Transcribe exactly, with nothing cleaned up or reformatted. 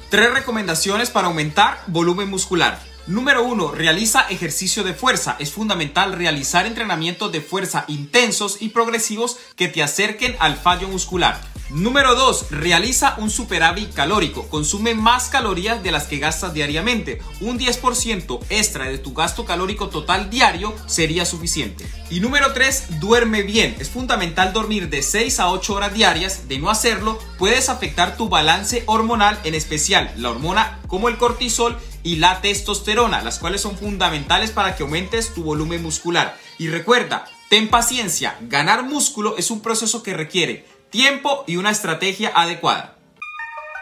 Tres recomendaciones para aumentar volumen muscular. Número uno. Realiza ejercicio de fuerza. Es fundamental realizar entrenamientos de fuerza intensos y progresivos que te acerquen al fallo muscular. Número dos. Realiza un superávit calórico. Consume más calorías de las que gastas diariamente. Un diez por ciento extra de tu gasto calórico total diario sería suficiente. Y número tres. Duerme bien. Es fundamental dormir de seis a ocho horas diarias. De no hacerlo, puedes afectar tu balance hormonal, en especial la hormona como el cortisol y la testosterona, las cuales son fundamentales para que aumentes tu volumen muscular. Y recuerda, ten paciencia. Ganar músculo es un proceso que requiere tiempo y una estrategia adecuada.